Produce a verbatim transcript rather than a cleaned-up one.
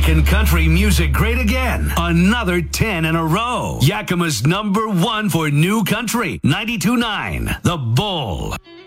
making country music great again. Another ten in a row. Yakima's number one for new country. ninety-two point nine, The Bull.